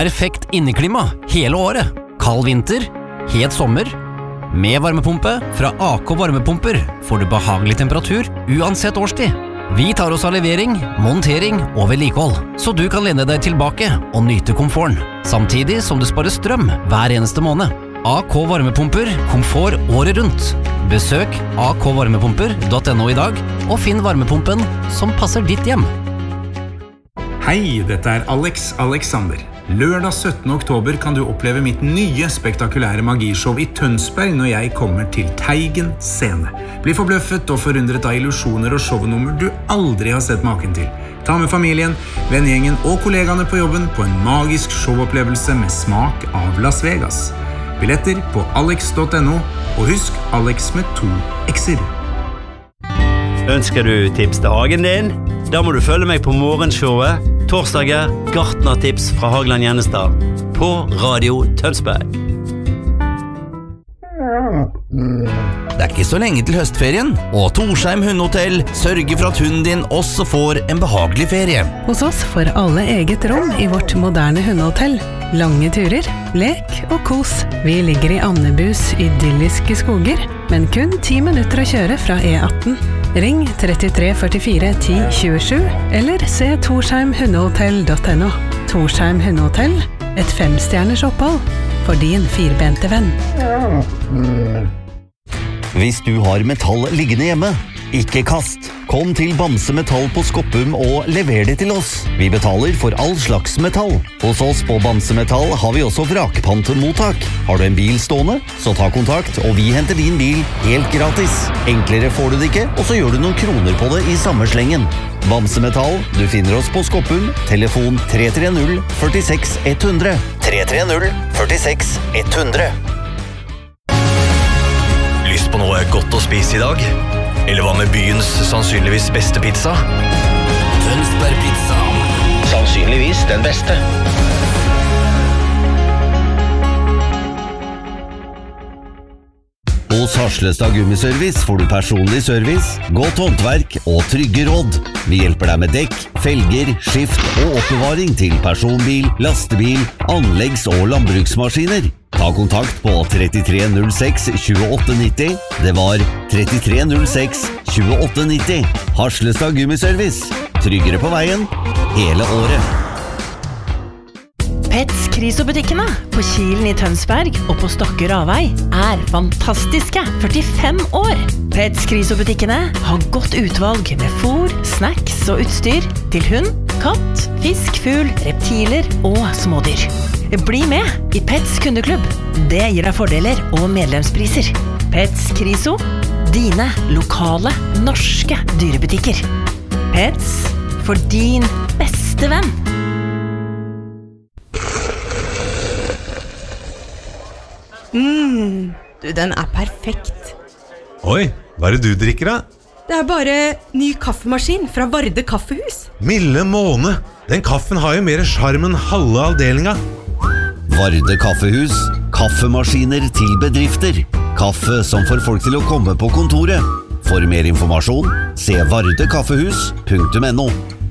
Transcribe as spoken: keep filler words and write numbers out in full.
Perfekt inneklima hele året. Kald vinter, het sommer. Med varmepumpe fra A K Varmepumper får du behagelig temperatur uansett årstid. Vi tar oss av levering, montering og vedlikehold, så du kan lene deg tilbake og nyte komforten, samtidig som du sparer strøm hver eneste måned. A K Varmepumper, komfort året rundt. Besøk a k varmepumper punktum no i dag, og finn varmepumpen som passer ditt hjem. Hei, dette er Alex Alexander. Lørdag syttende oktober kan du oppleve mitt nye spektakulære magishow i Tønsberg når jeg kommer til Teigen scene. Bli forbløffet og forundret av illusjoner og shownummer du aldri har sett maken til. Ta med familien, vennegjengen og kollegaene på jobben på en magisk showopplevelse med smak av Las Vegas. Billetter på alex punktum no, og husk Alex med to x-er. Ønsker du tips til hagen din? Da må du følge meg på morgenshowet torsdager gartnertips fra Hagland Gjennestad på Radio Tønsberg. Det er ikke så lenge til høstferien, og Torsheim Hundehotell sørger for at hunden din også får en behagelig ferie. Hos oss får alle eget rom i vårt moderne hundehotell. Lange turer, lek og kos. Vi ligger i Andebus idylliske skoger, men kun ti minutter å kjøre fra E atten. Ring trettitre førtifire ti tjuesju eller se torsheim hundehotell punktum no. Torsheim Hundehotell, et femstjerners opphold for din firbente venn. Hvis du har metall liggende hjemme, ikke kast. Kom til Bamse Metall på Skoppum og lever det til oss. Vi betaler for all slags metall. Hos oss på Bamse Metall har vi også vrakpantmottak. Har du en bil stående, så ta kontakt, og vi henter din bil helt gratis. Enklere får du det ikke, og så gjør du noen kroner på det i samme slengen. Bamse Metall, du finner oss på Skoppum, telefon tre tre null førtiseks ett hundre. tre tre null førtiseks ett hundre. Lyst på noe godt å spise i dag? Eller hva med byens sannsynligvis beste pizza? Tønsberg Pizza. Sannsynligvis den beste. Hos Harslestad Gummiservice får du personlig service, godt håndverk og trygge råd. Vi hjelper deg med dekk, felger, skift og oppbevaring til personbil, lastebil, anleggs- og landbruksmaskiner. Ta kontakt på trettitre null seks tjueåtte nitti. Det var trettitre null seks tjueåtte nitti. Harslestad Gummiservice. Tryggere på veien hele året. Pets Kriso-butikkene på Kilen i Tønsberg og på Stokke Ravei er fantastiske førtifem år. Pets Kriso-butikkene har godt utvalg med fôr, snacks og utstyr til hund, katt, fisk, fugl, reptiler og smådyr. Bli med i Pets kundeklubb. Det gir deg fordeler og medlemspriser. Pets Kriso, dine lokale norske dyrebutikker. Pets for din beste venn. Mm, du, den er perfekt. Oi, hva er det du drikker da? Det er bare ny kaffemaskin fra Varde Kaffehus. Milde måne, den kaffen har jo mer charm enn halve avdelinga. Varde Kaffehus, kaffemaskiner til bedrifter. Kaffe som får folk til å komme på kontoret. For mer informasjon, se varde kaffehus punktum no.